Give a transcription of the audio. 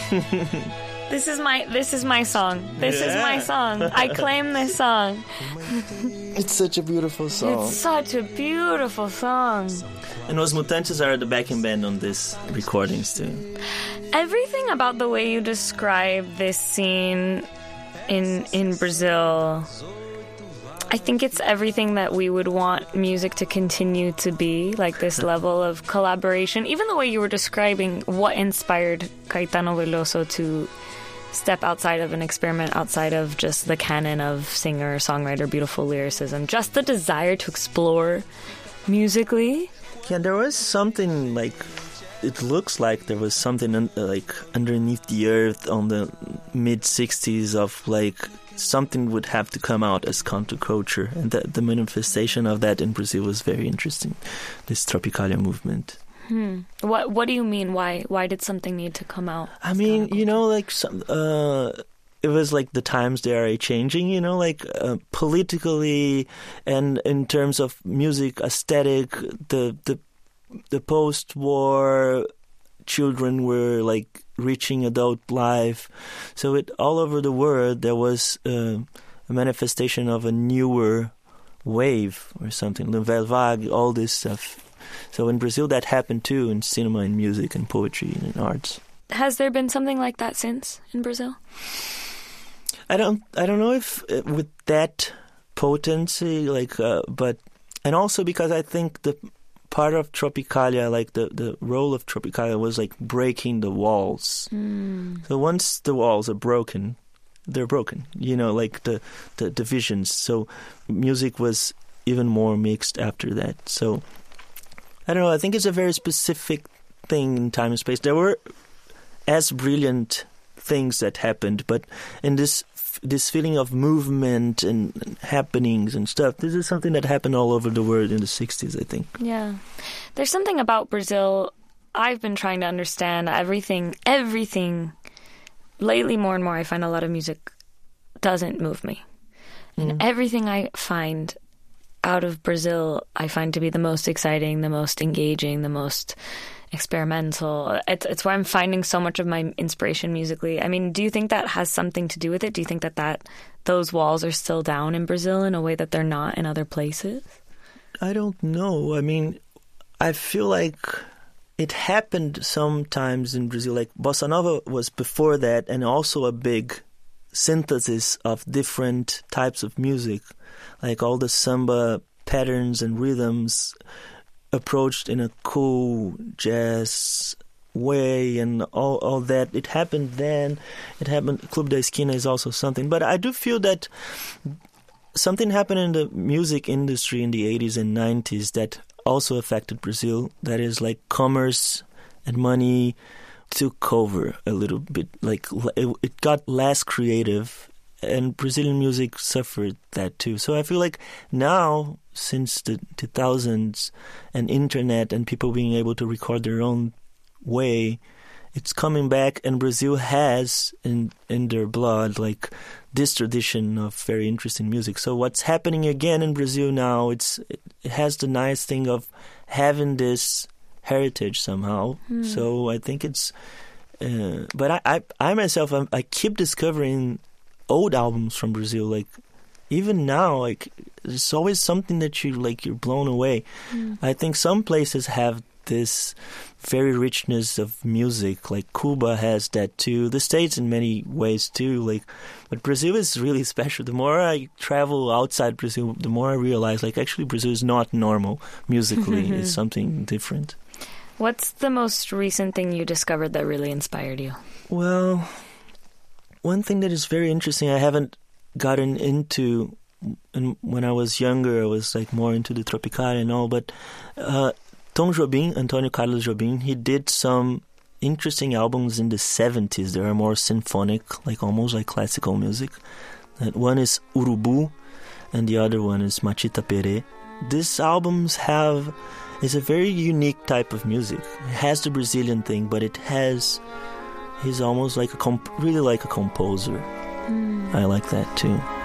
This is my song. This is my song. I claim this song. It's such a beautiful song. It's such a beautiful song. And Os Mutantes are the backing band on this recordings too. Everything about the way you describe this scene in Brazil, I think it's everything that we would want music to continue to be, like this level of collaboration. Even the way you were describing what inspired Caetano Veloso to step outside of an experiment, outside of just the canon of singer, songwriter, beautiful lyricism, just the desire to explore musically. Yeah, there was something like, it looks like there was something like underneath the earth on the mid-60s of like something would have to come out as counterculture, and the manifestation of that in Brazil was very interesting, this Tropicalia movement. What do you mean? Why did something need to come out? I mean, you know, like it was like the times they are changing, you know, like politically and in terms of music aesthetic, the post-war children were like reaching adult life. So all over the world there was a manifestation of a newer wave or something, Nouvelle Vague, all this stuff. So in Brazil that happened too, in cinema and music and poetry and in arts. Has there been something like that since in Brazil? I don't know if with that potency, like, but, and also because I think the part of Tropicalia, like the role of Tropicalia was like breaking the walls. So once the walls are broken, they're broken, you know, like the divisions. So music was even more mixed after that. So I don't know, I think it's a very specific thing in time and space. There were as brilliant things that happened, but in this feeling of movement and happenings and stuff, this is something that happened all over the world in the 60s, I think. Yeah. There's something about Brazil I've been trying to understand. Everything. Lately, more and more, I find a lot of music doesn't move me. And everything I find out of Brazil, I find to be the most exciting, the most engaging, the most experimental. It's where I'm finding so much of my inspiration musically. I mean, do you think that has something to do with it? Do you think that those walls are still down in Brazil in a way that they're not in other places? I don't know. I mean, I feel like it happened sometimes in Brazil. Like Bossa Nova was before that, and also a big synthesis of different types of music, like all the samba patterns and rhythms approached in a cool jazz way and all that. It happened then. It happened. Club da Esquina is also something. But I do feel that something happened in the music industry in the 80s and 90s that also affected Brazil. That is like commerce and money took over a little bit. Like it got less creative, and Brazilian music suffered that too. So I feel like now, since the 2000s and internet and people being able to record their own way, it's coming back, and Brazil has in their blood like this tradition of very interesting music. So what's happening again in Brazil now, it has the nice thing of having this heritage somehow. So I think it's but I myself, I keep discovering old albums from Brazil. Like even now, like there's always something that you're blown away. I think some places have this very richness of music, like Cuba has that too, the States in many ways too, like, but Brazil is really special. The more I travel outside Brazil, the more I realize like actually Brazil is not normal musically. It's something different. What's the most recent thing you discovered that really inspired you? Well, one thing that is very interesting, I haven't gotten into, and when I was younger, I was like more into the Tropicalia and all, but Tom Jobim, Antônio Carlos Jobim, he did some interesting albums in the 70s. They are more symphonic, like almost like classical music. That one is Urubu, and the other one is Machita Peré. These albums is a very unique type of music. It has the Brazilian thing, but he's almost like really like a composer. I like that too.